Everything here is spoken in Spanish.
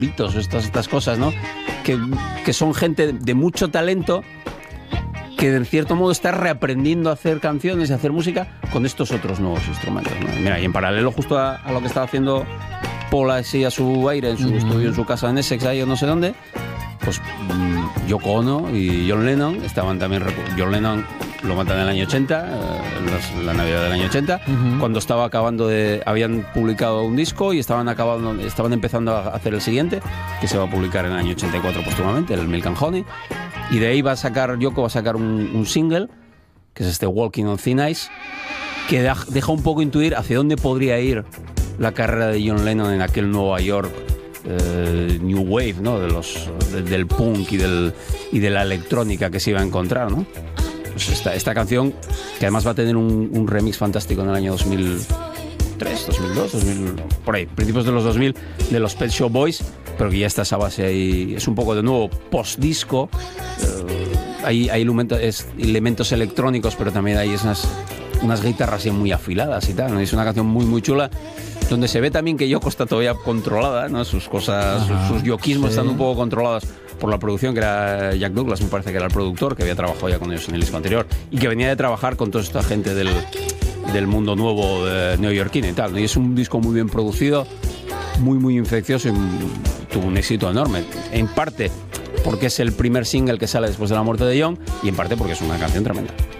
Beatles, estas cosas, ¿no? Que son gente de mucho talento que en cierto modo está reaprendiendo a hacer canciones y a hacer música con estos otros nuevos instrumentos, ¿no? Mira, y en paralelo justo a lo que estaba haciendo Paul así a su aire en su estudio, en su casa en Essex, ahí o no sé dónde, pues Yoko Ono y John Lennon estaban también... John Lennon lo matan en el año 80, la Navidad del año 80, cuando estaba acabando habían publicado un disco y estaban empezando a hacer el siguiente, que se va a publicar en el año 84 póstumamente, el Milk and Honey, y de ahí Yoko va a sacar un single, que es este Walking on Thin Ice, que deja un poco intuir hacia dónde podría ir la carrera de John Lennon en aquel Nueva York New Wave, ¿no? Del punk y de la electrónica que se iba a encontrar, ¿no? Pues esta canción, que además va a tener un remix fantástico en el año 2003, 2002, por ahí, principios de los 2000, de los Pet Shop Boys, pero que ya está esa base ahí, es un poco de nuevo post-disco, hay elementos electrónicos, pero también hay unas guitarras muy afiladas y tal, ¿no? Es una canción muy, muy chula, donde se ve también que Yoko está todavía controlada, ¿no? Sus cosas, sus yoquismos están un poco controlados por la producción, que era Jack Douglas, me parece que era el productor, que había trabajado ya con ellos en el disco anterior, y que venía de trabajar con toda esta gente del mundo nuevo neoyorquino y tal, ¿no? Y es un disco muy bien producido, muy, muy infeccioso, y tuvo un éxito enorme, en parte porque es el primer single que sale después de la muerte de John, y en parte porque es una canción tremenda.